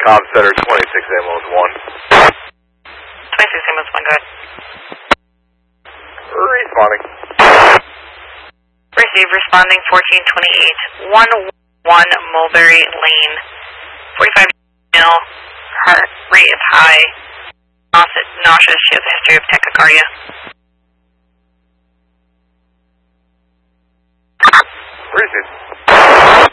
Cobb Center 26 ambulance 1. 26 ambulance 1, go ahead. Responding. Receive, responding 1428, 111 Mulberry Lane. 45 male, heart rate is high, nauseous, she has a history of tachycardia. Receive.